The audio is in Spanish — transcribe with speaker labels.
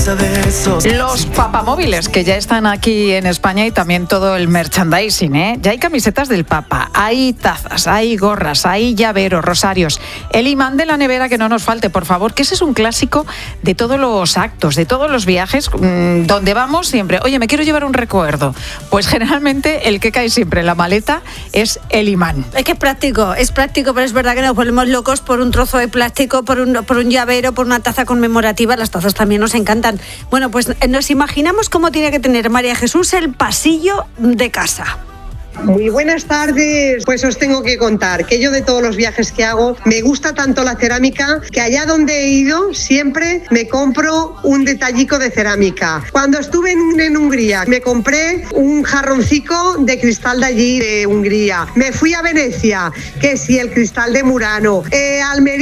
Speaker 1: Los papamóviles que ya están aquí en España y también todo el merchandising, ¿eh? Ya hay camisetas del Papa, hay tazas, hay gorras, hay llaveros, rosarios. El imán de la nevera que no nos falte, por favor, que ese es un clásico de todos los actos, de todos los viajes, donde vamos siempre. Oye, me quiero llevar un recuerdo. Pues generalmente el que cae siempre en la maleta es el imán.
Speaker 2: Es que es práctico, pero es verdad que nos volvemos locos por un trozo de plástico, por un llavero, por una taza conmemorativa. Las tazas también nos encantan. Bueno, pues nos imaginamos cómo tiene que tener María Jesús el pasillo de casa.
Speaker 3: Muy buenas tardes. Pues os tengo que contar que yo de todos los viajes que hago me gusta tanto la cerámica que allá donde he ido siempre me compro un detallico de cerámica. Cuando estuve en Hungría me compré un jarroncico de cristal de allí de Hungría. Me fui a Venecia, que sí, el cristal de Murano. Almería